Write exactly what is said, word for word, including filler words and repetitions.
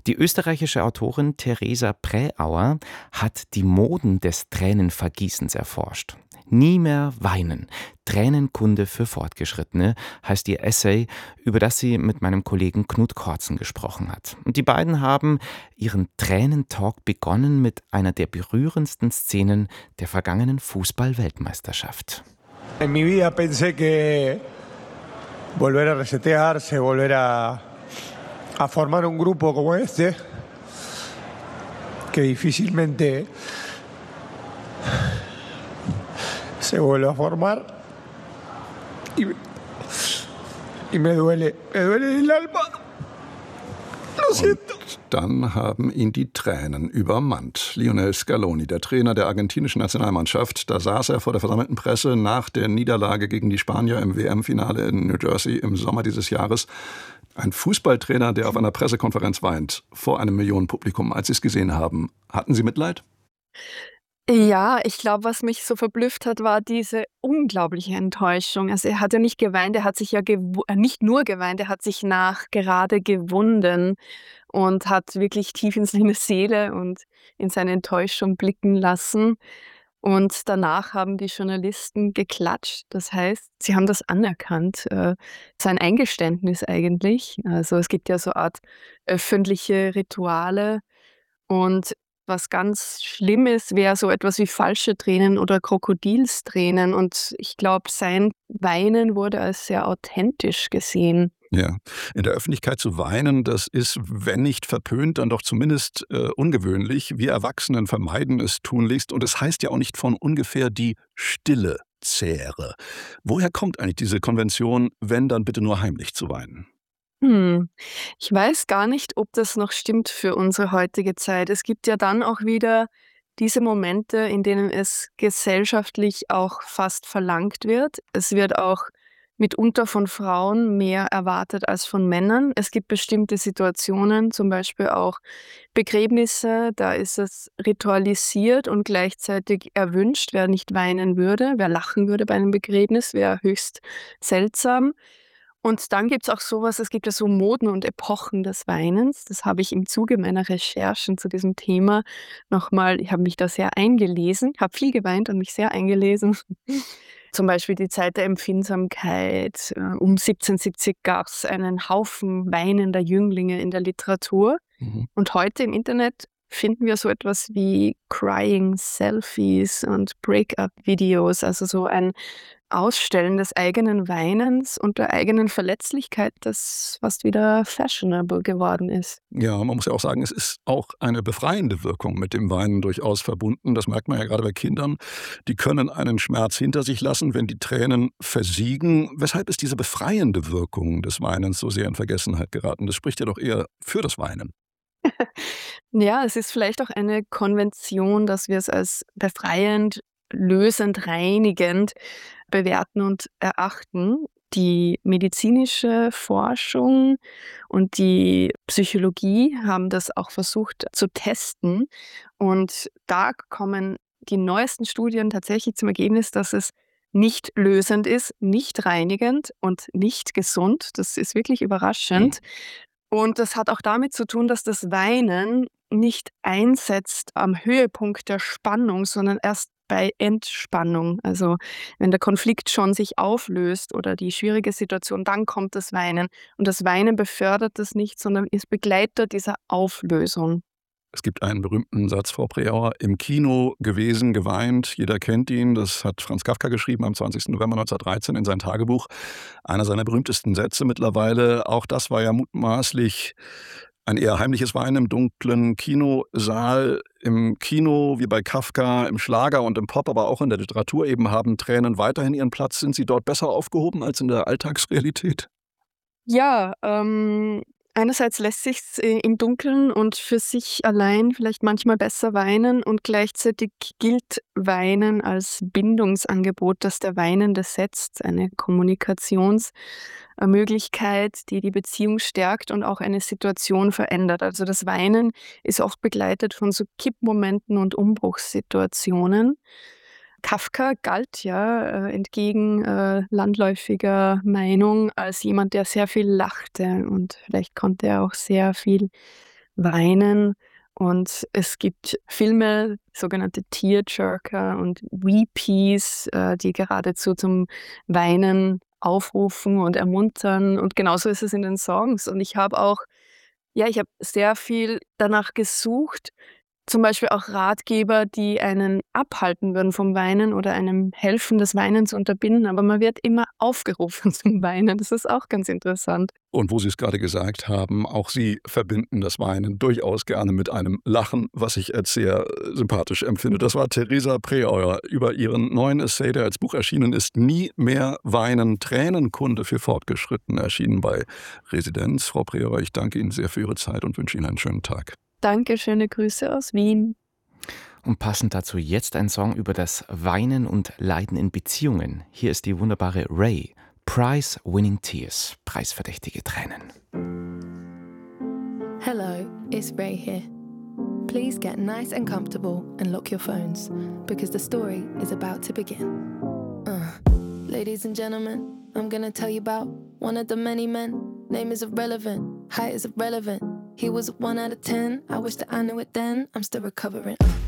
Die österreichische Autorin Theresa Präauer hat die Moden des Tränenvergießens erforscht. Nie mehr weinen. Tränenkunde für Fortgeschrittene heißt ihr Essay, über das sie mit meinem Kollegen Knut Kortzen gesprochen hat. Und die beiden haben ihren Tränentalk begonnen mit einer der berührendsten Szenen der vergangenen Fußball-Weltmeisterschaft. En mi vida pensé que volver a resetearse, volver a, a formar un grupo como este, que difícilmente se vuelve a formar y, y me duele, me duele el alma. Lo siento. Und dann haben ihn die Tränen übermannt. Lionel Scaloni, der Trainer der argentinischen Nationalmannschaft, da saß er vor der versammelten Presse nach der Niederlage gegen die Spanier im W M-Finale in New Jersey im Sommer dieses Jahres. Ein Fußballtrainer, der auf einer Pressekonferenz weint, vor einem Millionenpublikum. Als Sie es gesehen haben, hatten Sie Mitleid? Ja, ich glaube, was mich so verblüfft hat, war diese unglaubliche Enttäuschung. Also er hat ja nicht geweint, er hat sich ja gewu äh, nicht nur geweint, er hat sich nachgerade gewunden und hat wirklich tief in seine Seele und in seine Enttäuschung blicken lassen. Und danach haben die Journalisten geklatscht. Das heißt, sie haben das anerkannt. Äh, sein Eingeständnis eigentlich. Also es gibt ja so eine Art öffentliche Rituale. Und was ganz schlimm ist, wäre so etwas wie falsche Tränen oder Krokodilstränen. Und ich glaube, sein Weinen wurde als sehr authentisch gesehen. Ja, in der Öffentlichkeit zu weinen, das ist, wenn nicht verpönt, dann doch zumindest äh, ungewöhnlich. Wir Erwachsenen vermeiden es tunlichst. Und es heißt ja auch nicht von ungefähr die Stille zehre. Woher kommt eigentlich diese Konvention, wenn dann bitte nur heimlich zu weinen? Hm. Ich weiß gar nicht, ob das noch stimmt für unsere heutige Zeit. Es gibt ja dann auch wieder diese Momente, in denen es gesellschaftlich auch fast verlangt wird. Es wird auch mitunter von Frauen mehr erwartet als von Männern. Es gibt bestimmte Situationen, zum Beispiel auch Begräbnisse, da ist es ritualisiert und gleichzeitig erwünscht. Wer nicht weinen würde, wer lachen würde bei einem Begräbnis, wäre höchst seltsam. Und dann gibt's auch sowas, es gibt ja so Moden und Epochen des Weinens. Das habe ich im Zuge meiner Recherchen zu diesem Thema noch mal ich habe mich da sehr eingelesen, habe viel geweint und mich sehr eingelesen. Zum Beispiel die Zeit der Empfindsamkeit. Äh, um siebzehnhundertsiebzig gab's einen Haufen weinender Jünglinge in der Literatur. Mhm. Und heute im Internet finden wir so etwas wie Crying Selfies und Break-up-Videos, also so ein Ausstellen des eigenen Weinens und der eigenen Verletzlichkeit, das fast wieder fashionable geworden ist. Ja, man muss ja auch sagen, es ist auch eine befreiende Wirkung mit dem Weinen durchaus verbunden. Das merkt man ja gerade bei Kindern. Die können einen Schmerz hinter sich lassen, wenn die Tränen versiegen. Weshalb ist diese befreiende Wirkung des Weinens so sehr in Vergessenheit geraten? Das spricht ja doch eher für das Weinen. Ja, es ist vielleicht auch eine Konvention, dass wir es als befreiend, lösend, reinigend bewerten und erachten. Die medizinische Forschung und die Psychologie haben das auch versucht zu testen. Und da kommen die neuesten Studien tatsächlich zum Ergebnis, dass es nicht lösend ist, nicht reinigend und nicht gesund. Das ist wirklich überraschend. Und das hat auch damit zu tun, dass das Weinen nicht einsetzt am Höhepunkt der Spannung, sondern erst bei Entspannung. Also wenn der Konflikt schon sich auflöst oder die schwierige Situation, dann kommt das Weinen. Und das Weinen befördert das nicht, sondern ist Begleiter dieser Auflösung. Es gibt einen berühmten Satz, Frau Präauer, im Kino gewesen, geweint, jeder kennt ihn. Das hat Franz Kafka geschrieben am zwanzigsten November neunzehnhundertdreizehn in sein Tagebuch. Einer seiner berühmtesten Sätze mittlerweile. Auch das war ja mutmaßlich ein eher heimliches Weinen im dunklen Kinosaal. Im Kino, wie bei Kafka, im Schlager und im Pop, aber auch in der Literatur eben, haben Tränen weiterhin ihren Platz. Sind sie dort besser aufgehoben als in der Alltagsrealität? Ja, ähm, einerseits lässt sich's äh, im Dunkeln und für sich allein vielleicht manchmal besser weinen und gleichzeitig gilt Weinen als Bindungsangebot, das der Weinende setzt, eine Kommunikationsmöglichkeit, die die Beziehung stärkt und auch eine Situation verändert. Also das Weinen ist oft begleitet von so Kippmomenten und Umbruchssituationen. Kafka galt ja äh, entgegen äh, landläufiger Meinung als jemand, der sehr viel lachte und vielleicht konnte er auch sehr viel weinen. Und es gibt Filme, sogenannte Tearjerker und Weepies, äh, die geradezu zum Weinen aufrufen und ermuntern. Und genauso ist es in den Songs. Und ich habe auch, ja, ich habe sehr viel danach gesucht, zum Beispiel auch Ratgeber, die einen abhalten würden vom Weinen oder einem helfen, das Weinen zu unterbinden. Aber man wird immer aufgerufen zum Weinen. Das ist auch ganz interessant. Und wo Sie es gerade gesagt haben, auch Sie verbinden das Weinen durchaus gerne mit einem Lachen, was ich als sehr sympathisch empfinde. Das war Theresa Preauer über ihren neuen Essay, der als Buch erschienen ist, Nie mehr weinen, Tränenkunde für Fortgeschrittene, erschienen bei Residenz. Frau Preauer, ich danke Ihnen sehr für Ihre Zeit und wünsche Ihnen einen schönen Tag. Danke, schöne Grüße aus Wien. Und passend dazu jetzt ein Song über das Weinen und Leiden in Beziehungen. Hier ist die wunderbare Ray, Prize-Winning Tears, preisverdächtige Tränen. Hello, it's Ray here. Please get nice and comfortable and lock your phones, because the story is about to begin. Uh, ladies and gentlemen, I'm gonna tell you about one of the many men. Name is irrelevant, height is irrelevant. He was a one out of ten, I wish that I knew it then, I'm still recovering.